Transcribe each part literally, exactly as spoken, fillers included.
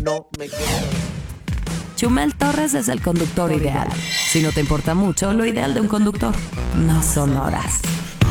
no me quiero. Chumel Torres es el conductor ideal. Si no te importa mucho, lo ideal de un conductor no son horas.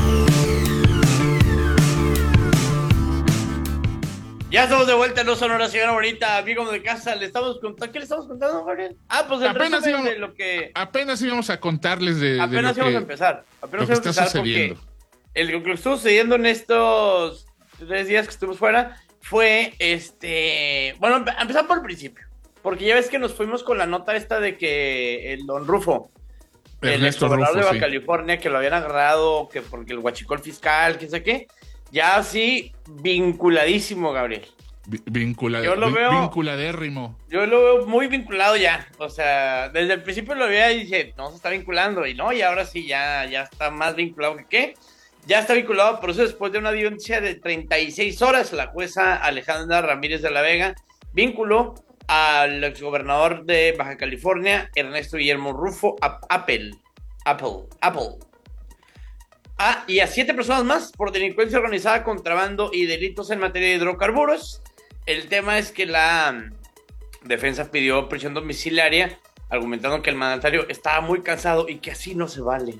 Ya estamos de vuelta, no son horas, señora bonita, amigos de casa. Le estamos contando. ¿Qué le estamos contando, Gabriel? Ah, pues el apenas resumen íbamos, de lo que. Apenas íbamos a contarles de. Apenas de íbamos lo que, a empezar. Apenas lo íbamos que a está empezar sucediendo. porque el, lo que estuvo sucediendo en estos tres días que estuvimos fuera fue este. Bueno, a empezar por el principio. Porque ya ves que nos fuimos con la nota esta de que el don Rufo, Ernesto el gobernador Rufo, de Baja sí. California, que lo habían agarrado, que porque el huachicol fiscal, quién sabe qué, ya así vinculadísimo, Gabriel. Vi- Vincula, Yo lo vi- veo- vinculadérrimo. Yo lo veo muy vinculado ya. O sea, desde el principio lo veía y dije, no se está vinculando. Y no, y ahora sí ya, ya está más vinculado que qué. Ya está vinculado, por eso después de una audiencia de treinta y seis horas, la jueza Alejandra Ramírez de la Vega vinculó al exgobernador de Baja California, Ernesto Guillermo Rufo, a Apple. Apple. Apple. Ah, y a siete personas más por delincuencia organizada, contrabando y delitos en materia de hidrocarburos. El tema es que la mm, defensa pidió prisión domiciliaria, argumentando que el mandatario estaba muy cansado y que así no se vale.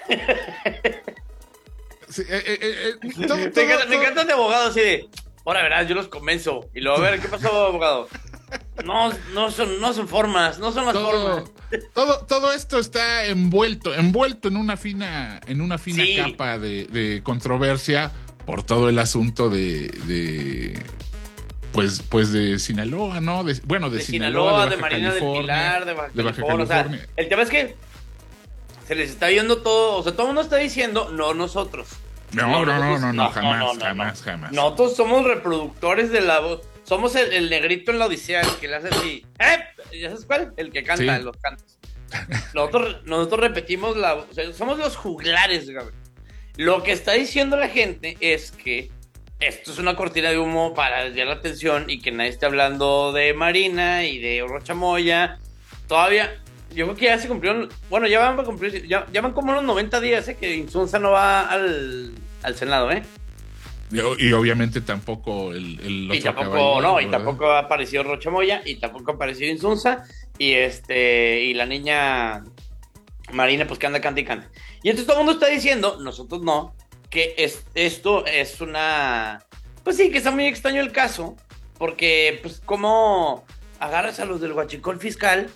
Sí, eh, eh, eh, todo- me, todo- encanta, me todo- encantan de abogados así de, ahora verás, yo los convenzo. Y luego, a ver, ¿qué pasó, abogado? No, no son, no son formas, no son las todo, formas. todo, todo esto está envuelto, envuelto en una fina, en una fina Sí. capa de, de controversia por todo el asunto de, de pues, pues de Sinaloa, ¿no? De, bueno, de, De Sinaloa, Sinaloa, de, de Baja Marina del California, Pilar, de Baja de Baja California. O sea, California. el tema es que se les está viendo todo, o sea, todo el mundo está diciendo, no nosotros. No, no, no, nosotros- no, no, jamás, no, no, no. jamás, jamás. Nosotros somos reproductores de la voz. Somos el, el negrito en la Odisea, el que le hace así. ¿Eh? ¿Ya sabes cuál? El que canta Sí. los cantos. Nosotros, nosotros repetimos la voz. O sea, somos los juglares, Gabriel. Lo que está diciendo la gente es que esto es una cortina de humo para desviar la atención y que nadie esté hablando de Marina y de Rocha Moya. Todavía, yo creo que ya se cumplieron. Bueno, ya van a cumplir. Ya, ya van como unos noventa días, ¿eh? Que Insunza no va al, al Senado, ¿eh? Y, y obviamente tampoco el, el Y otro tampoco, caballero, no, y ¿verdad? tampoco ha aparecido Rocha Moya, y tampoco ha aparecido Insunza, y este, y la niña Marina, pues que anda canta y canta. Y entonces todo el mundo está diciendo, nosotros no, que es, esto es una, pues sí, que está muy extraño el caso, porque, pues, ¿cómo agarras a los del huachicol fiscal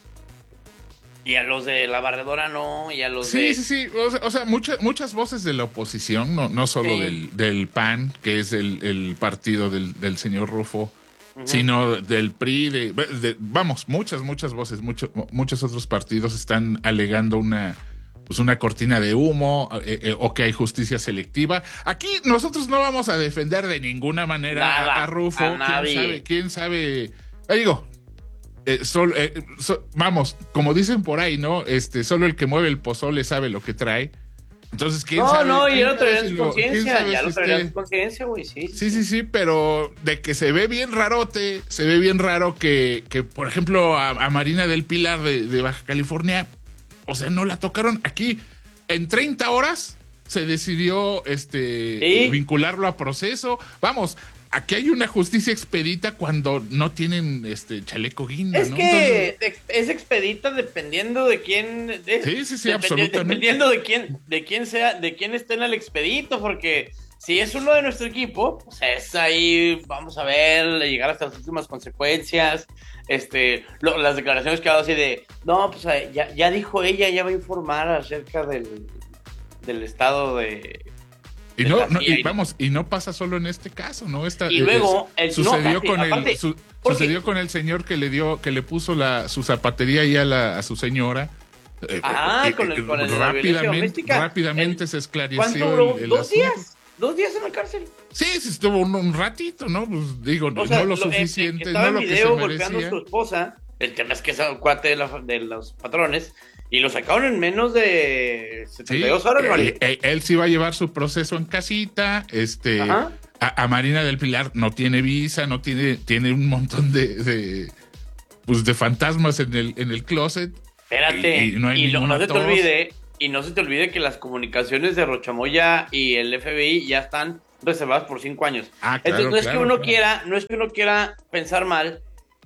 y a los de la barredora no, y a los Sí, de... sí, sí. O sea, o sea, muchas muchas voces de la oposición, no, no solo Sí. del, del P A N, que es el, el partido del, del señor Rufo, Ujú. sino del P R I, de, de- vamos, muchas, muchas voces, mucho- muchos otros partidos están alegando una, pues una cortina de humo eh, eh, o que hay justicia selectiva. Aquí nosotros no vamos a defender de ninguna manera Nada, a, a Rufo. a nadie. ¿Quién sabe? ¿Quién sabe? Eh, digo, eh, sol- eh, so- vamos, como dicen por ahí, ¿no? Este, solo el que mueve el pozole sabe lo que trae. Entonces, ¿quién No, sabe? no, y ¿Quién ya lo sabe traería si en su lo- quién conciencia, sabe ya si lo traería en esté- su conciencia, güey, sí. Sí, sí, sí, pero de que se ve bien rarote, se ve bien raro que, que por ejemplo, a, a Marina del Pilar de, de Baja California, o sea, no la tocaron aquí. En treinta horas se decidió este Sí. vincularlo a proceso. Vamos, aquí hay una justicia expedita cuando no tienen este chaleco guinda, Es ¿no? que Entonces, ex- es expedita dependiendo de quién. de- Sí, sí, sí, dependi- absolutamente. Dependiendo de quién, de quién sea, de quién esté en el expedito, porque si es uno de nuestro equipo, pues es ahí, vamos a ver, llegar hasta las últimas consecuencias. Este, lo- las declaraciones que ha dado así de, no, pues eh, ya, ya dijo ella, ya va a informar acerca del, del estado de. y de no, la no, C I A, y vamos, y no pasa solo en este caso, ¿no? Esta, Y eh, luego, eh, el- sucedió no, aparte- con aparte, el su- porque- sucedió con el señor que le dio, que le puso la su zapatería ahí a la a su señora. Eh, Ah, eh, con el- eh, con el de la violencia rápidamente, doméstica. rápidamente El- se esclareció ¿Cuánto duró? el, el ¿Dos asunto. días? ¿Dos días en la cárcel? Sí, sí estuvo un, un ratito, ¿no? Pues digo, O sea, no lo, lo- eh, suficiente, estaba no lo en que se video golpeando a merecía. su esposa. El tema es que es un cuate de, la- de los patrones. Y lo sacaron en menos de setenta y dos Sí, horas, eh, Mario. eh, él sí va a llevar su proceso en casita. Este, Ajá. a, a Marina del Pilar no tiene visa, no tiene, tiene un montón de, de, pues de fantasmas en el, en el closet. Espérate. y- y no hay lo- ninguna no se te tos. olvide. Y no se te olvide que las comunicaciones de Rochamoya y el F B I ya están reservadas por cinco años. Ah, claro, Entonces no es claro, que uno claro. quiera, no es que uno quiera pensar mal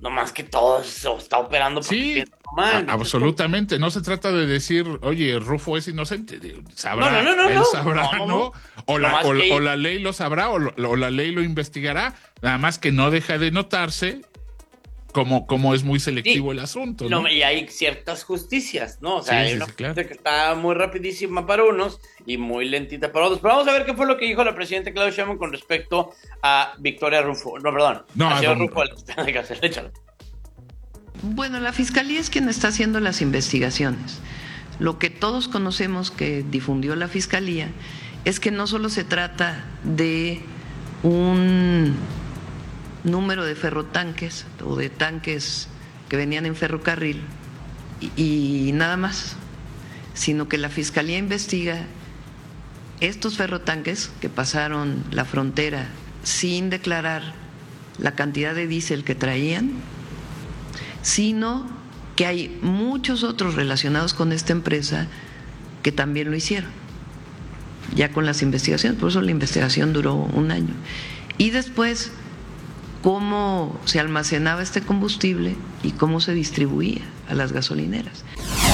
Nomás que todo se está operando porque Sí, piensa mal. a- absolutamente. No se trata de decir, oye, Rufo es inocente. Sabrá, No, no, no, no, él no. sabrá, No, ¿no? no, no. O, la, Nomás o, que- o la ley lo sabrá o, lo- o la ley lo investigará. Nada más que no deja de notarse como, como es muy selectivo Sí. el asunto, No, ¿no? y hay ciertas justicias, ¿no? O sea, Sí, hay sí, una sí, claro. justicia que está muy rapidísima para unos y muy lentita para otros. Pero vamos a ver qué fue lo que dijo la presidenta Claudia Sheinbaum con respecto a Victoria Rufo. No, perdón. No, al señor no, Rufo. no. de Cárcel. Échalo. Bueno, la Fiscalía es quien está haciendo las investigaciones. Lo que todos conocemos que difundió la Fiscalía es que no solo se trata de un número de ferrotanques o de tanques que venían en ferrocarril y, y nada más, sino que la Fiscalía investiga estos ferrotanques que pasaron la frontera sin declarar la cantidad de diésel que traían, sino que hay muchos otros relacionados con esta empresa que también lo hicieron, ya con las investigaciones, por eso la investigación duró un año. Y después, cómo se almacenaba este combustible y cómo se distribuía a las gasolineras.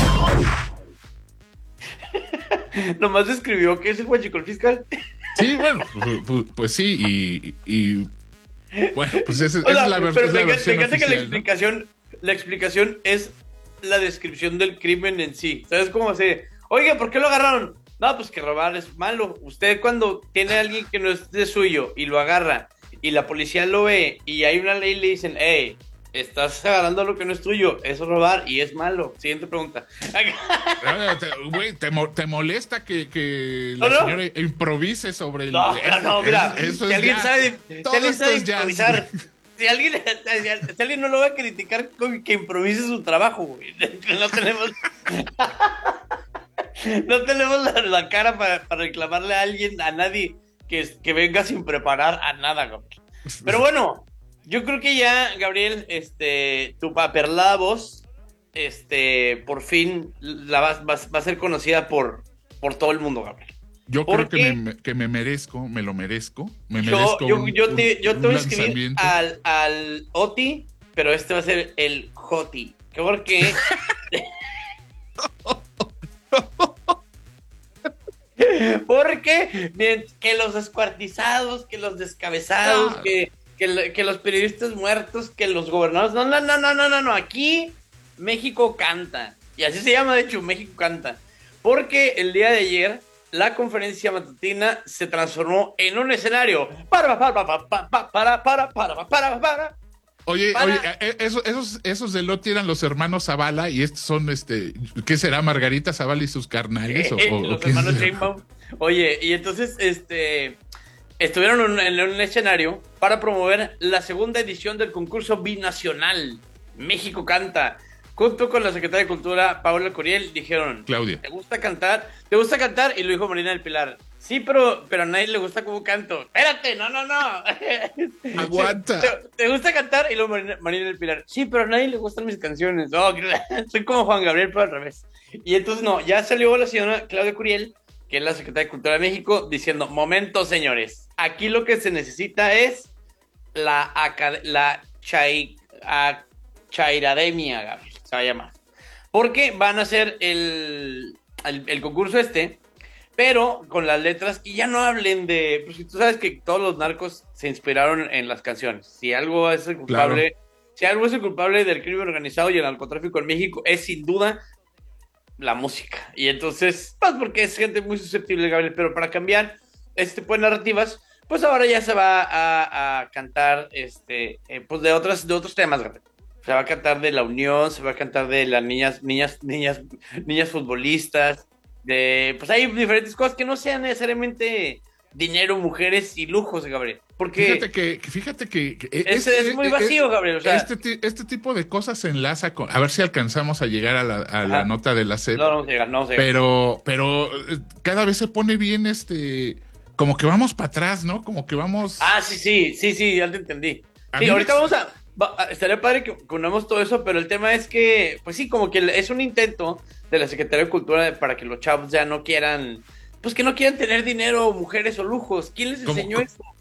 Nomás escribió que es el huachicol fiscal. Sí, bueno, pues, pues- pues sí, y, y bueno, pues esa, O esa sea, es la, ver- pero es la me encanta- versión me encanta que la oficial, ¿no? explicación, la explicación es la descripción del crimen en sí. ¿Sabes cómo se? Oiga, ¿por qué lo agarraron? No, pues que robar es malo. Usted cuando tiene a alguien que no es de suyo y lo agarra y la policía lo ve y hay una ley y le dicen, hey, estás agarrando lo que no es tuyo, eso es robar y es malo. Siguiente pregunta. Ah, te- Güey, ¿te, mo- te molesta que, que la No, no. señora improvise sobre el... No, no, no, mira, Eso si es alguien jazz. sabe, si Todo alguien esto sabe es jazz, improvisar, güey. si alguien, si alguien no lo va a criticar, con que improvise su trabajo, güey. No tenemos, no tenemos la, la cara para, para reclamarle a alguien, a nadie que, que venga sin preparar a nada, güey. Pero bueno, yo creo que ya, Gabriel, este, tu paperlada voz, este, por fin la vas, vas- va a ser conocida por, por todo el mundo, Gabriel. Yo ¿Por creo que qué? me, me- que me merezco, me lo merezco. Me Yo, merezco yo, un- yo te, un- yo te un voy a escribir lanzamiento. al, al Oti, pero este va a ser el Joti. Porque. Porque bien, que los descuartizados, que los descabezados, Ah. que, que, lo- que los periodistas muertos, que los gobernadores. No, no, no, no, no, no, no. Aquí México canta. Y así se llama, de hecho, México canta. Porque el día de ayer la conferencia matutina se transformó en un escenario. Para, para, para, para, para, para, para, para, para, para. Oye, para- oye, eh, esos, esos, esos de Loti eran los hermanos Zavala y estos son, este, ¿qué será? Margarita Zavala y sus carnales. o, o- o Los quién hermanos será? Sheinbaum. Oye, y entonces, este, estuvieron en un, en un escenario para promover la segunda edición del concurso binacional México Canta. Junto con la secretaria de Cultura, Paula Curiel, dijeron, Claudia. ¿te gusta cantar? ¿Te gusta cantar? Y lo dijo Marina del Pilar. Sí, pero, pero a nadie le gusta cómo canto. Espérate, no, no, no. Aguanta. ¿Te, te gusta cantar? Y luego Marina, Marina del Pilar. Sí, pero a nadie le gustan mis canciones. No, soy como Juan Gabriel, pero al revés. Y entonces, no, ya salió la señora Claudia Curiel, que es la secretaria de Cultura de México, diciendo, momento, señores, aquí lo que se necesita es la, acad- la chai, a- chairademia, Gabriel, se va a llamar. Porque van a hacer el, el, el concurso este, pero con las letras, y ya no hablen de, pues tú sabes que todos los narcos se inspiraron en las canciones. Si algo es el culpable, si algo es el culpable del crimen organizado y el narcotráfico en México, es sin duda la música. Y entonces, pues porque es gente muy susceptible, Gabriel, pero para cambiar este tipo de narrativas, pues ahora ya se va a, a cantar este, eh, pues de otras, de otros temas, Gabriel. Se va a cantar de la unión, se va a cantar de las niñas, niñas, niñas, niñas futbolistas, de, pues hay diferentes cosas que no sean necesariamente dinero, mujeres y lujos, Gabriel. Porque Fíjate que, que- fíjate que, que es, es muy vacío, Gabriel. O sea, este, ti- este tipo de cosas se enlaza con, a ver si alcanzamos a llegar a la, a la Ajá. nota de la C E P. no, no vamos a llegar, no vamos a llegar. Pero, pero eh, cada vez se pone bien, este, como que vamos para atrás, ¿no? Como que vamos. Ah, sí, sí, sí, sí, ya te entendí. A Sí, mí ahorita me- vamos a, va- a- estaría padre que unamos todo eso, pero el tema es que, pues sí, como que es un intento de la Secretaría de Cultura de- para que los chavos ya no quieran, pues que no quieran tener dinero, mujeres o lujos. ¿Quién les ¿Cómo- enseñó cómo- eso?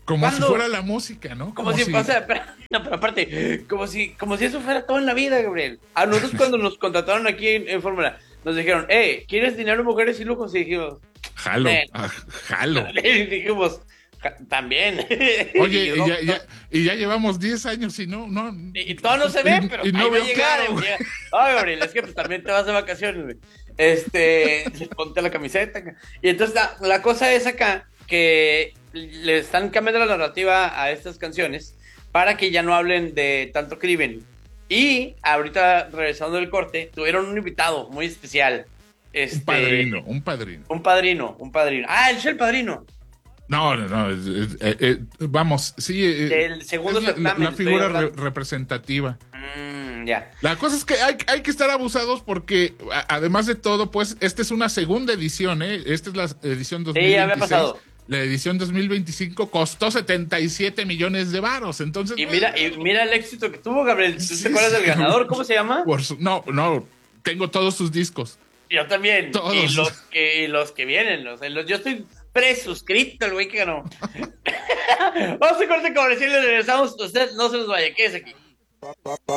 Como ¿Cuándo? si fuera la música, ¿no? Como, como si, si... O sea, pero, no, pero aparte, como si, como si eso fuera todo en la vida, Gabriel. A nosotros cuando nos contrataron aquí en, en Fórmula, nos dijeron, eh, ¿quieres dinero, mujeres y lujos? Y dijimos, jalo, eh. ah, jalo. Y dijimos, también. Oye, y, ya, ya, y ya llevamos diez años y no, no. Y, y todo no se ve, pero y, y no ahí va a llegar. Claro. Ay, Gabriel, es que pues, también te vas de vacaciones, güey. Este, ponte la camiseta. Y entonces la, la cosa es acá que le están cambiando la narrativa a estas canciones para que ya no hablen de tanto crimen. Y ahorita, regresando del corte, tuvieron un invitado muy especial. Este, un padrino, un padrino. Un padrino, un padrino. Ah, él es el padrino. No, no, no. Es, es, es, es, vamos, sí. Del segundo es la, la figura re, representativa. Mm, ya. La cosa es que hay, hay que estar abusados porque, a, además de todo, pues, esta es una segunda edición, ¿eh? Esta es la edición dos mil veintiséis. Sí, ya había pasado. La edición dos mil veinticinco costó setenta y siete millones de varos, entonces... Y mira, y mira el éxito que tuvo, Gabriel. ¿Tú sí, te acuerdas del ganador? ¿Cómo se llama? Por su, no, no, tengo todos sus discos. Yo también. Todos. Y los que, y los que vienen. Los, los, yo estoy presuscrito, el güey que ganó. Vamos a corte comercial y regresamos. Usted no se nos vaya, quédese aquí.